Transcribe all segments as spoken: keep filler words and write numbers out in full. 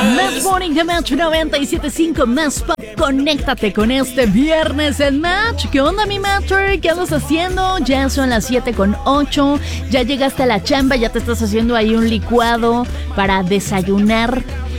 Match Morning de Match noventa y siete punto cinco Más Pop. Conéctate con este viernes en Match. ¿Qué onda, mi Matcher? ¿Qué andas haciendo? Ya son las siete con ocho. Ya llegaste a la chamba, ya te estás haciendo ahí un licuado para desayunar.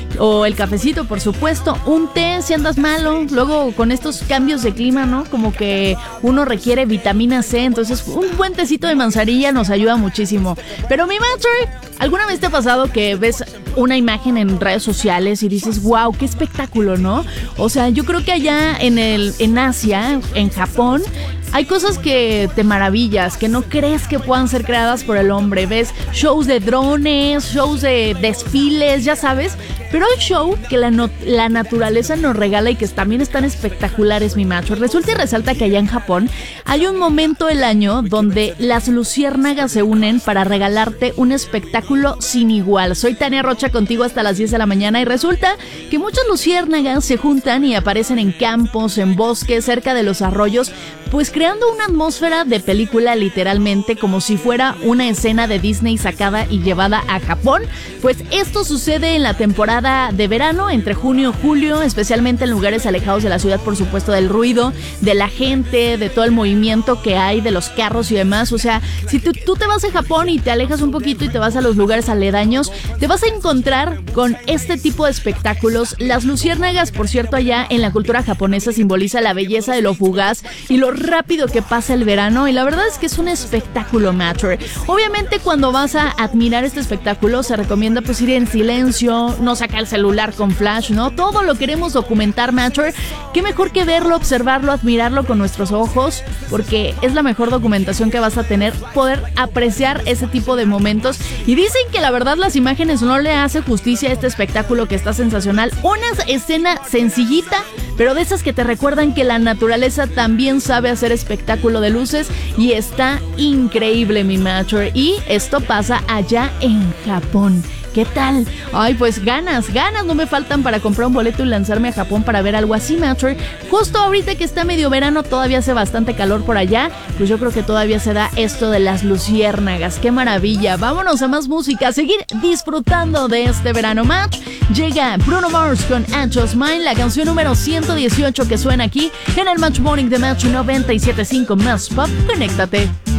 O el cafecito, por supuesto, un té si andas malo. Luego con estos cambios de clima, ¿no? Como que uno requiere vitamina C, entonces un buen tecito de manzanilla nos ayuda muchísimo. Pero mi Matcher, ¿alguna vez te ha pasado que ves una imagen en redes sociales y dices, wow, qué espectáculo, ¿no? O sea, yo creo que allá en el en Asia, en Japón, hay cosas que te maravillas, que no crees que puedan ser creadas por el hombre. Ves shows de drones, shows de desfiles, ya sabes. Pero hay show que la, no, la naturaleza nos regala y que también están espectaculares, mi macho. Resulta y resalta que allá en Japón hay un momento del año donde las luciérnagas se unen para regalarte un espectáculo sin igual. Soy Tania Rocha contigo hasta las diez de la mañana y resulta que muchas luciérnagas se juntan y aparecen en campos, en bosques, cerca de los arroyos, pues creando una atmósfera de película literalmente, como si fuera una escena de Disney sacada y llevada a Japón. Pues esto sucede en la temporada de verano, entre junio y julio, especialmente en lugares alejados de la ciudad, por supuesto, del ruido, de la gente, de todo el movimiento que hay, de los carros y demás. O sea, si tú, tú te vas a Japón y te alejas un poquito y te vas a los lugares aledaños, te vas a encontrar con este tipo de espectáculos. Las luciérnagas, por cierto, allá en la cultura japonesa simboliza la belleza de lo fugaz y lo rápido que pasa el verano, y la verdad es que es un espectáculo, Matcher. Obviamente cuando vas a admirar este espectáculo se recomienda pues ir en silencio, no sacar el celular con flash, ¿no? Todo lo queremos documentar, Matcher. Qué mejor que verlo, observarlo, admirarlo con nuestros ojos, porque es la mejor documentación que vas a tener, poder apreciar ese tipo de momentos. Y dicen que la verdad las imágenes no le hacen justicia a este espectáculo que está sensacional. Una escena sencillita, pero de esas que te recuerdan que la naturaleza también sabe hacer espectáculo de luces y está increíble, mi Matcher. Y esto pasa allá en Japón. ¿Qué tal? Ay, pues ganas, ganas no me faltan para comprar un boleto y lanzarme a Japón para ver algo así, Matcher. Justo ahorita que está medio verano, todavía hace bastante calor por allá, pues yo creo que todavía se da esto de las luciérnagas. ¡Qué maravilla! Vámonos a más música, a seguir disfrutando de este verano, Match. Llega Bruno Mars con Angel's Mind, la canción número ciento dieciocho que suena aquí en el Match Morning de Match noventa y siete punto cinco Más Pop. Conéctate.